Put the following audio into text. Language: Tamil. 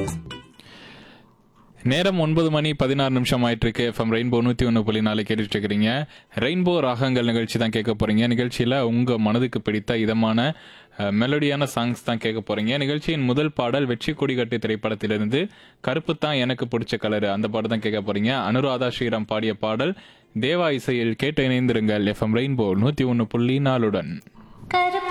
நேரம் 9:16 ஆயிட்டு இருக்கு. எஃப்எம் ரெயின்போ 101.4 கேட்டுட்டு இருக்கிறீங்க. ரெயின்போ ராகங்கள் நிகழ்ச்சி தான் கேட்க போறீங்க. நிகழ்ச்சியில உங்க மனதுக்கு பிடித்த இதமான மெலோடியான சாங்ஸ் தான் கேட்க போறீங்க. நிகழ்ச்சியின் முதல் பாடல் வெற்றி கொடிகட்டு திரைப்படத்திலிருந்து கருப்பு தான் எனக்கு பிடிச்ச கலரு, அந்த பாட்டு தான் கேட்க போறீங்க. அனுராதா ஸ்ரீராம் பாடிய பாடல். தேவா இசையில் கேட்டு இணைந்திருங்கள் எஃப்எம் ரெயின்போ 101.4.